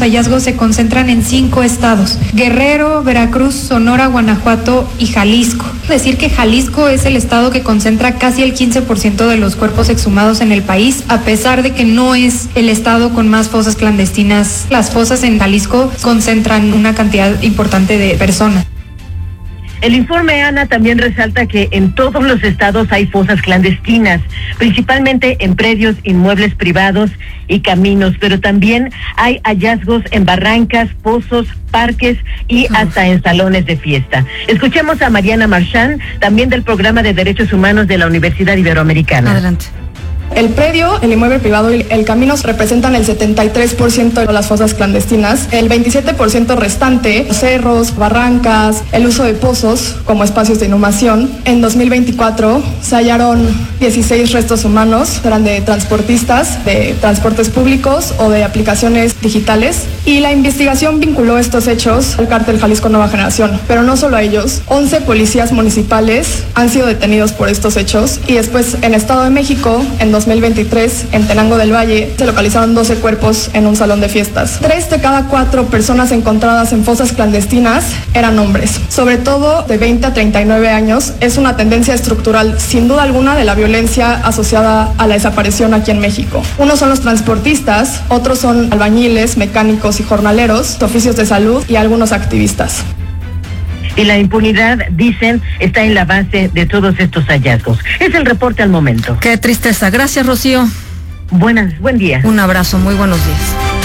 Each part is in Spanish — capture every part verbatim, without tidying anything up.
hallazgos se concentran en cinco estados: Guerrero, Veracruz, Sonora, Guanajuato y Jalisco. Decir que Jalisco es el estado que concentra casi el quince por ciento de los cuerpos exhumados en el país, a pesar de que no es el estado con más fosas clandestinas. Las fosas en Jalisco concentran una cantidad importante de personas. El informe, Ana, también resalta que en todos los estados hay fosas clandestinas, principalmente en predios, inmuebles privados y caminos, pero también hay hallazgos en barrancas, pozos, parques y hasta en salones de fiesta. Escuchemos a Mariana Marchand, también del Programa de Derechos Humanos de la Universidad Iberoamericana. Adelante. El predio, el inmueble privado y el camino representan el setenta y tres por ciento de las fosas clandestinas. El veintisiete por ciento restante, cerros, barrancas, el uso de pozos como espacios de inhumación. En dos mil veinticuatro se hallaron dieciséis restos humanos, eran de transportistas, de transportes públicos o de aplicaciones digitales. Y la investigación vinculó estos hechos al cártel Jalisco Nueva Generación. Pero no solo a ellos, once policías municipales han sido detenidos por estos hechos. Y después en Estado de México, en dos mil veintitrés, en Tenango del Valle, se localizaron doce cuerpos en un salón de fiestas. Tres de cada cuatro personas encontradas en fosas clandestinas eran hombres. Sobre todo de veinte a treinta y nueve años, es una tendencia estructural, sin duda alguna, de la violencia asociada a la desaparición aquí en México. Unos son los transportistas, otros son albañiles, mecánicos y jornaleros, oficios de salud y algunos activistas. Y la impunidad, dicen, está en la base de todos estos hallazgos. Es el reporte al momento. Qué tristeza. Gracias, Rocío. Buenas, buen día. Un abrazo, muy buenos días.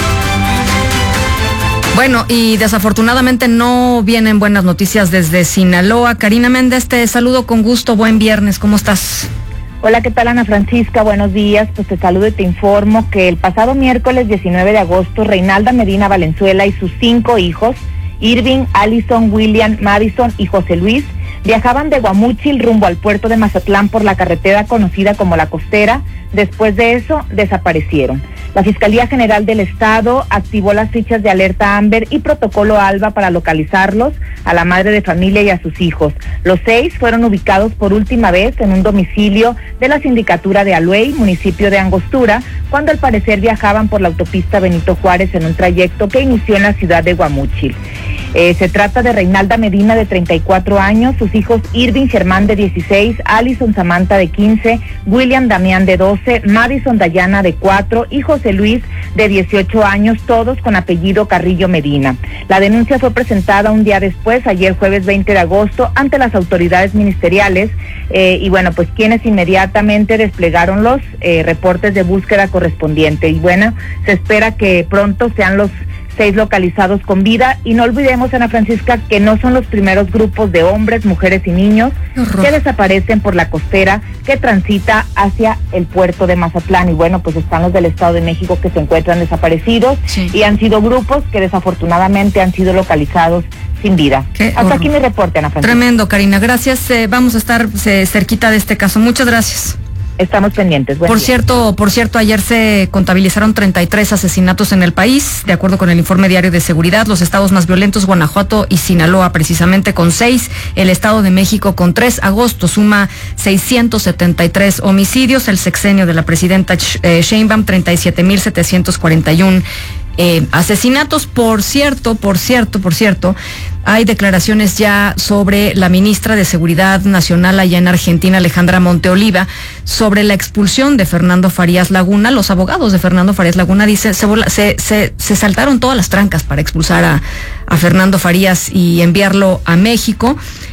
Bueno, y desafortunadamente no vienen buenas noticias desde Sinaloa. Karina Méndez, te saludo con gusto. Buen viernes, ¿cómo estás? Hola, ¿qué tal, Ana Francisca? Buenos días. Pues te saludo y te informo que el pasado miércoles diecinueve de agosto, Reinalda Medina Valenzuela y sus cinco hijos, Irving, Allison, William, Madison y José Luis, viajaban de Guamúchil rumbo al puerto de Mazatlán por la carretera conocida como La Costera. Después de eso, desaparecieron. La Fiscalía General del Estado activó las fichas de alerta Amber y protocolo ALBA para localizarlos, a la madre de familia y a sus hijos. Los seis fueron ubicados por última vez en un domicilio de la sindicatura de Aluey, municipio de Angostura, cuando al parecer viajaban por la autopista Benito Juárez en un trayecto que inició en la ciudad de Guamúchil. Eh, se trata de Reinalda Medina, de treinta y cuatro años, sus hijos Irving Germán, de dieciséis, Allison Samantha, de quince, William Damián, de doce, Madison Dayana, de cuatro, y José Luis, de dieciocho años, todos con apellido Carrillo Medina. La denuncia fue presentada un día después, ayer jueves veinte de agosto, ante las autoridades ministeriales, eh, y bueno, pues quienes inmediatamente desplegaron los eh, reportes de búsqueda correspondiente. Y bueno, se espera que pronto sean los seis localizados con vida. Y no olvidemos, Ana Francisca, que no son los primeros grupos de hombres, mujeres y niños que desaparecen por la costera que transita hacia el puerto de Mazatlán. Y bueno, pues están los del Estado de México que se encuentran desaparecidos, sí, y han sido grupos que desafortunadamente han sido localizados sin vida. Hasta horror. Aquí mi reporte, Ana Francisca. Tremendo, Karina. Gracias. Eh, vamos a estar eh, cerquita de este caso. Muchas gracias. Estamos pendientes. Buen por día. cierto, por cierto, ayer se contabilizaron treinta y tres asesinatos en el país, de acuerdo con el informe diario de seguridad. Los estados más violentos, Guanajuato y Sinaloa, precisamente con seis. El Estado de México con tres. Agosto suma seiscientos setenta y tres homicidios. El sexenio de la presidenta eh, Sheinbaum, treinta y siete mil setecientos cuarenta y uno eh, asesinatos. Por cierto, por cierto, por cierto, hay declaraciones ya sobre la ministra de Seguridad Nacional allá en Argentina, Alejandra Monteoliva, sobre la expulsión de Fernando Farías Laguna. Los abogados de Fernando Farías Laguna dicen se, se, se, se saltaron todas las trancas para expulsar a, a Fernando Farías y enviarlo a México.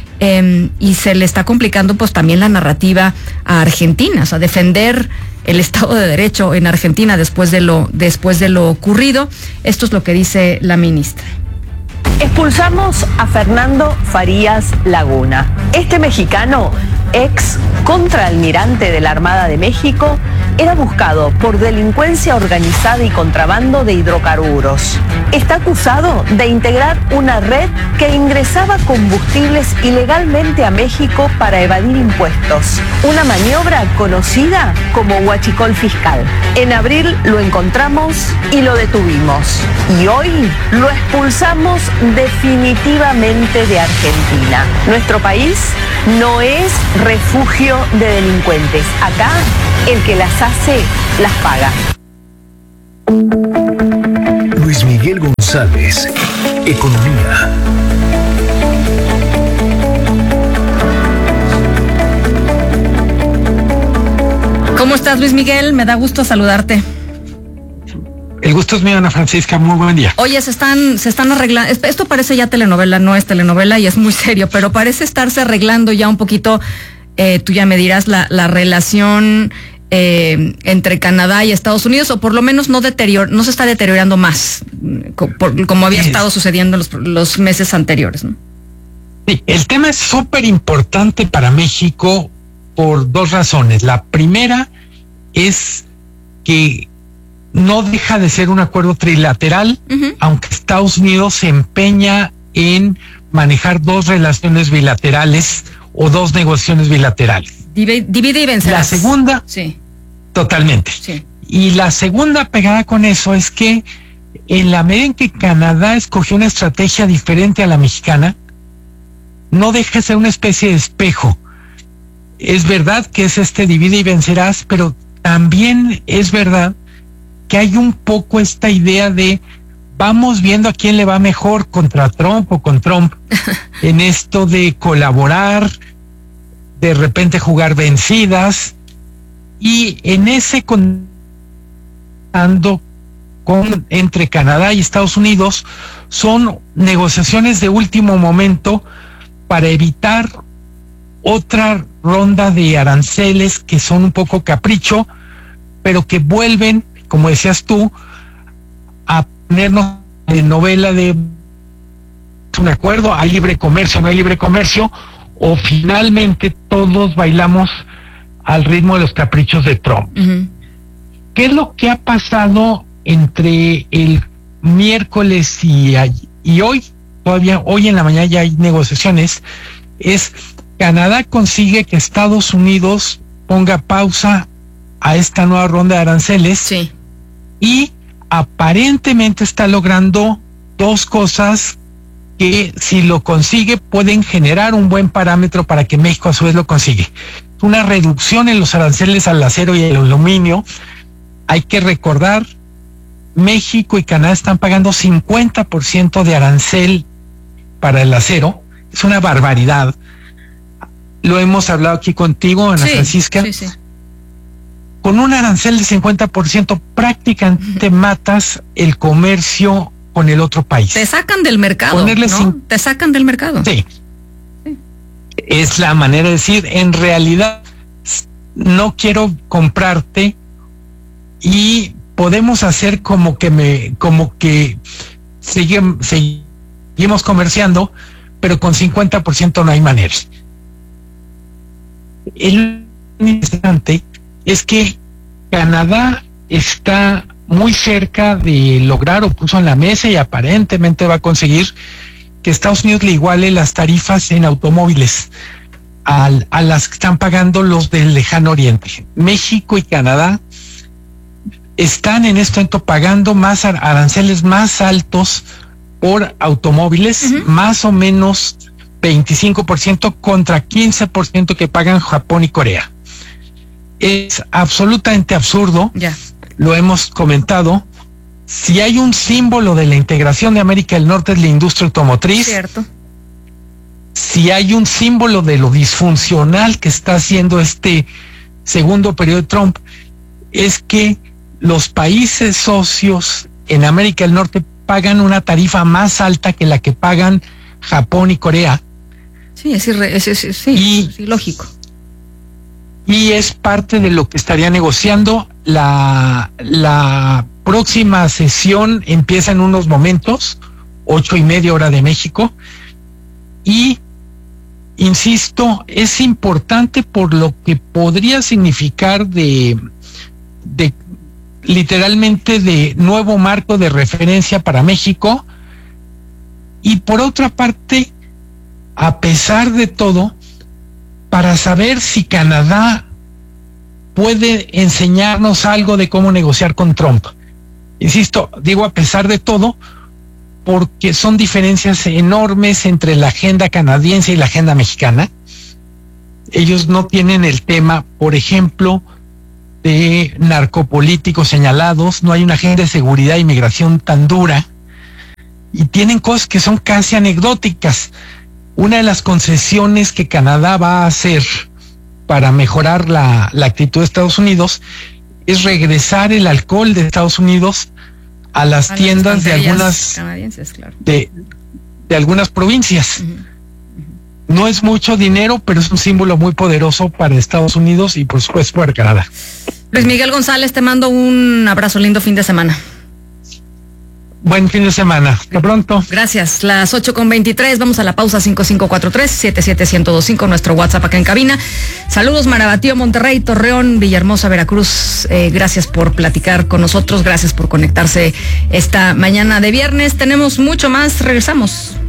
Eh, y se le está complicando pues también la narrativa a Argentina, o sea, defender el Estado de Derecho en Argentina después de lo, después de lo ocurrido. Esto es lo que dice la ministra. Expulsamos a Fernando Farías Laguna. Este mexicano, ex contraalmirante de la Armada de México, era buscado por delincuencia organizada y contrabando de hidrocarburos. Está acusado de integrar una red que ingresaba combustibles ilegalmente a México para evadir impuestos. Una maniobra conocida como huachicol fiscal. En abril lo encontramos y lo detuvimos. Y hoy lo expulsamos definitivamente de Argentina. Nuestro país no es refugio de delincuentes. Acá el que las hace, las paga. Luis Miguel González. González, Economía. ¿Cómo estás, Luis Miguel? Me da gusto saludarte. El gusto es mío, Ana Francisca. Muy buen día. Oye, se están, se están arreglando. Esto parece ya telenovela, no es telenovela y es muy serio, pero parece estarse arreglando ya un poquito. Eh, tú ya me dirás la, la relación eh, entre Canadá y Estados Unidos, o por lo menos no deterior, no se está deteriorando más, co- por, como había estado sucediendo en los, los meses anteriores, ¿no? Sí, el tema es súper importante para México por dos razones. La primera es que no deja de ser un acuerdo trilateral, uh-huh. aunque Estados Unidos se empeña en manejar dos relaciones bilaterales o dos negociaciones bilaterales. Divide, divide y vencerás. La segunda, sí. Totalmente. Sí. Y la segunda pegada con eso es que en la medida en que Canadá escogió una estrategia diferente a la mexicana, no deja de ser una especie de espejo. Es verdad que es este divide y vencerás, pero también es verdad que hay un poco esta idea de vamos viendo a quién le va mejor contra Trump o con Trump en esto de colaborar, de repente jugar vencidas, y en ese con, con entre Canadá y Estados Unidos son negociaciones de último momento para evitar otra ronda de aranceles que son un poco capricho, pero que vuelven, como decías tú, a ponernos en novela de un acuerdo, hay libre comercio, no hay libre comercio, o finalmente todos bailamos al ritmo de los caprichos de Trump. Uh-huh. ¿Qué es lo que ha pasado entre el miércoles y, y hoy? Todavía hoy en la mañana ya hay negociaciones. Es Canadá consigue que Estados Unidos ponga pausa a esta nueva ronda de aranceles. Sí. Y aparentemente está logrando dos cosas que, si lo consigue, pueden generar un buen parámetro para que México a su vez lo consigue. Una reducción en los aranceles al acero y al aluminio. Hay que recordar, México y Canadá están pagando cincuenta por ciento de arancel para el acero. Es una barbaridad. Lo hemos hablado aquí contigo, Ana sí, Francisca. Sí, sí. Con un arancel de cincuenta por ciento prácticamente matas el comercio con el otro país. Te sacan del mercado, Ponerle ¿no? Sin... Te sacan del mercado. Sí. sí. Es la manera de decir, en realidad no quiero comprarte y podemos hacer como que me, como que seguimos, seguimos comerciando, pero con cincuenta por ciento no hay manera. El interesante es que Canadá está muy cerca de lograr, o puso en la mesa y aparentemente va a conseguir que Estados Unidos le iguale las tarifas en automóviles a, a las que están pagando los del lejano oriente. México y Canadá están en este momento pagando más aranceles más altos por automóviles, uh-huh. más o menos veinticinco por ciento contra quince por ciento que pagan Japón y Corea. Es absolutamente absurdo, yeah. Lo hemos comentado. Si hay un símbolo de la integración de América del Norte es la industria automotriz. Cierto. Si hay un símbolo de lo disfuncional que está haciendo este segundo periodo de Trump, es que los países socios en América del Norte pagan una tarifa más alta que la que pagan Japón y Corea. Sí, es, irre, es, es, es sí, y, sí, lógico. Y es parte de lo que estaría negociando. La, la próxima sesión empieza en unos momentos, ocho y media hora de México, y insisto, es importante por lo que podría significar de, de literalmente de nuevo marco de referencia para México, y por otra parte, a pesar de todo, para saber si Canadá puede enseñarnos algo de cómo negociar con Trump. Insisto, digo a pesar de todo, porque son diferencias enormes entre la agenda canadiense y la agenda mexicana. Ellos no tienen el tema, por ejemplo, de narcopolíticos señalados, no hay una agenda de seguridad e inmigración tan dura. y tienen cosas que son casi anecdóticas. Una de las concesiones que Canadá va a hacer para mejorar la, la actitud de Estados Unidos es regresar el alcohol de Estados Unidos a las a tiendas de algunas canadienses, claro. de, de algunas provincias. Uh-huh. Uh-huh. No es mucho dinero, pero es un símbolo muy poderoso para Estados Unidos y por supuesto para Canadá. Luis Miguel González, te mando un abrazo, lindo fin de semana. Buen fin de semana. Hasta pronto. Gracias. Las ocho con veintitrés. Vamos a la pausa. Cinco cinco cuatro tres, siete siete uno cero dos cinco. Nuestro WhatsApp acá en cabina. Saludos Marabatío, Monterrey, Torreón, Villahermosa, Veracruz. Eh, gracias por platicar con nosotros. Gracias por conectarse esta mañana de viernes. Tenemos mucho más. Regresamos.